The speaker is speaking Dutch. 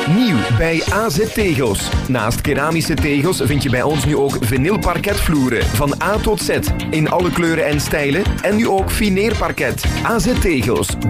Nieuw bij AZ Tegels. Naast keramische tegels vind je bij ons nu ook vinylparketvloeren. Van A tot Z. In alle kleuren en stijlen. En nu ook fineerparket. AZ Tegels.